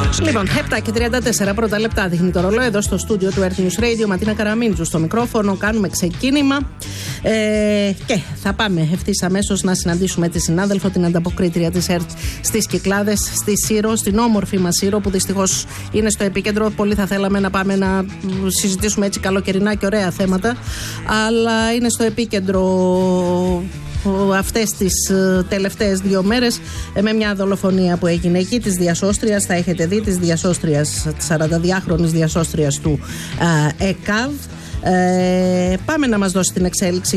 Λοιπόν, 7:34 πρώτα λεπτά δείχνει το ρολόι εδώ στο στούντιο του Earth News Radio. Ματίνα Καραμίντζου στο μικρόφωνο. Κάνουμε ξεκίνημα και θα πάμε ευθύς αμέσως να συναντήσουμε τη συνάδελφο, την ανταποκρίτρια της ΕΡΤ στις Κυκλάδες, στη Σύρο, στην όμορφη μας Σύρο, που δυστυχώς είναι στο επίκεντρο. Πολύ θα θέλαμε να πάμε να συζητήσουμε έτσι καλοκαιρινά και ωραία θέματα, αλλά είναι στο επίκεντρο αυτές τις τελευταίες 2 μέρες με μια δολοφονία που έγινε εκεί της διασώστριας. Θα έχετε δει της διασώστριας, της 42χρονης διασώστριας του ΕΚΑΒ. Πάμε να μας δώσει την εξέλιξη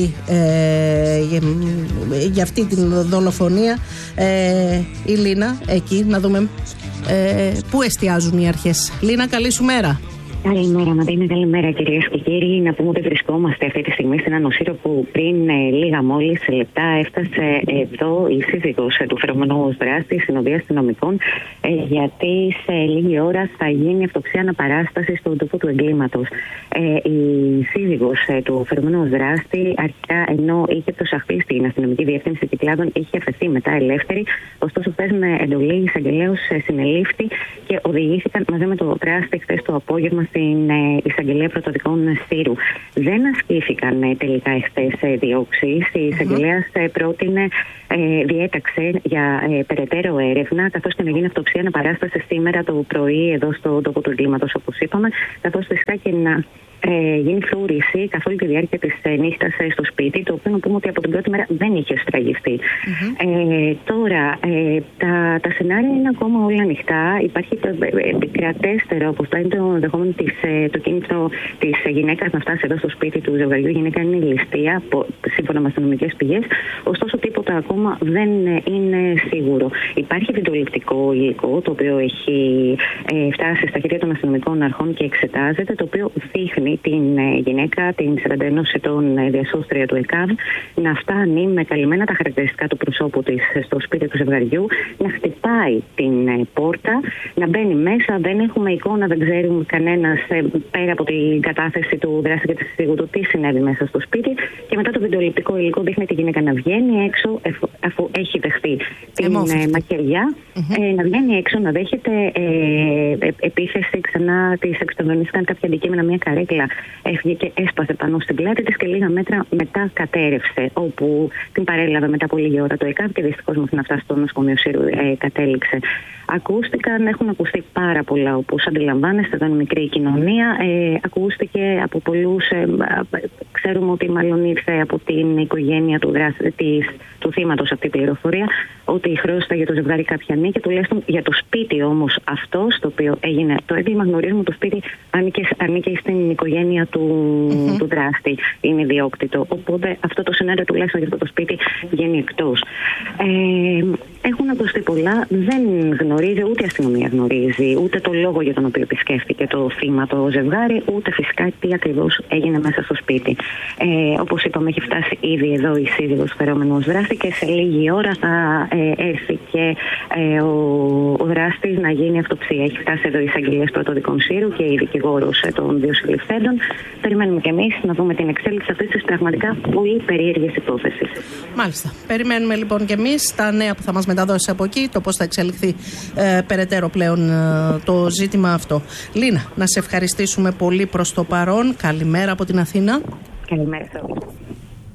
για αυτή την δολοφονία η Λίνα εκεί, να δούμε πού εστιάζουν οι αρχές. Λίνα, καλή σου μέρα. Καλημέρα, Ματίνα. Καλημέρα, κυρίες και κύριοι. Να πούμε ότι βρισκόμαστε αυτή τη στιγμή στην Ανοσύρο, που πριν λίγα μόλις λεπτά έφτασε εδώ η σύζυγος του φερόμενου δράστη, συνοδεία αστυνομικών, γιατί σε λίγη ώρα θα γίνει αυτοψία αναπαράσταση στον τόπο του εγκλήματος. Η σύζυγος του φερόμενου δράστη, αρχικά ενώ είχε προσαχθεί στην αστυνομική διεύθυνση Κυκλάδων, είχε αφαιθεί μετά ελεύθερη. Ωστόσο, χθες με εντολή εισαγγελέως συνελήφθη και οδηγήθηκαν μαζί με το δράστη χθες το απόγευμα στην εισαγγελία πρωτοδικών Σύρου. Δεν ασκήθηκαν τελικά εχθές διώξεις. Η εισαγγελέας διέταξε για περαιτέρω έρευνα, καθώς και να γίνει αυτοψία αναπαράσταση σήμερα το πρωί εδώ στο τόπο του εγκλήματος, όπως είπαμε, καθώς φυσικά και να γίνει φρούρηση καθ' όλη τη διάρκεια της νύχτας στο σπίτι, το οποίο να πούμε ότι από την πρώτη μέρα δεν είχε σφραγιστεί. Τώρα, τα σενάρια είναι ακόμα όλα ανοιχτά. Υπάρχει το επικρατέστερο, όπως το είναι το ενδεχόμενο το κίνητρο της γυναίκας να φτάσει εδώ στο σπίτι του ζευγαριού. Η γυναίκα είναι ληστεία, σύμφωνα με αστυνομικές πηγές. Ωστόσο, τίποτα ακόμα δεν είναι σίγουρο. Υπάρχει βιντεοληπτικό υλικό, το οποίο έχει φτάσει στα χέρια των αστυνομικών αρχών και εξετάζεται, το οποίο δείχνει την γυναίκα, την 41 ετών διασώστρια του ΕΚΑΒ, να φτάνει με καλυμμένα τα χαρακτηριστικά του προσώπου της στο σπίτι του ζευγαριού, να χτυπάει την πόρτα, να μπαίνει μέσα. Δεν έχουμε εικόνα, δεν ξέρουμε κανένας πέρα από την κατάθεση του δράστη και της σύζυγου του τι συνέβη μέσα στο σπίτι. Και μετά το βιντεοληπτικό υλικό δείχνει τη γυναίκα να βγαίνει έξω, αφού έχει δεχθεί την μαχαιριά, να βγαίνει έξω, να δέχεται επίθεση ξανά. Της εξτομενίστηκαν κάποια αντικείμενα, μια καρέκλα έφυγε και έσπασε πάνω στην πλάτη της και λίγα μέτρα μετά κατέρευσε, όπου την παρέλαβε μετά από λίγη ώρα το ΕΚΑΒ και δυστυχώς μέχρι να φτάσει στο νοσοκομείο Σύρου κατέληξε. Έχουν ακουστεί πάρα πολλά, όπως αντιλαμβάνεστε, ήταν μικρή κοινωνία. Ακούστηκε από πολλούς, ξέρουμε ότι μάλλον ήρθε από την οικογένεια του θύματος αυτή η πληροφορία, ότι χρέωσταν για το ζευγάρι κάποια νίκη, τουλάχιστον για το σπίτι όμως αυτό, στο οποίο έγινε το έγκλημα. Γνωρίζουμε το σπίτι ανήκε στην οικογένεια του δράστη, είναι ιδιόκτητο. Οπότε αυτό το σενάριο, τουλάχιστον για αυτό το σπίτι, βγαίνει εκτός. Έχουν ακουστεί πολλά, δεν γνωρίζει, ούτε η αστυνομία γνωρίζει, ούτε το λόγο για τον οποίο επισκέφθηκε το θύμα το ζευγάρι, ούτε φυσικά τι ακριβώς έγινε μέσα στο σπίτι. Όπως είπαμε, έχει φτάσει ήδη εδώ η σύζυγος του φερόμενου δράστη και σε λίγη ώρα θα έρθει και ο δράστης να γίνει αυτοψία. Έχει φτάσει εδώ η εισαγγελία πρωτοδικών Σύρου και η δικηγόρος των δύο συλληφθέντων. Περιμένουμε κι εμείς να δούμε την εξέλιξη αυτής της πραγματικά πολύ περίεργης υπόθεσης. Μάλιστα. Περιμένουμε λοιπόν κι εμείς τα νέα που θα μας μεταδώσει από εκεί, το πώς θα εξελιχθεί περαιτέρω πλέον το ζήτημα αυτό. Λίνα, να σε ευχαριστήσουμε πολύ προς το παρόν. Καλημέρα από την Αθήνα. Καλημέρα σε όλους.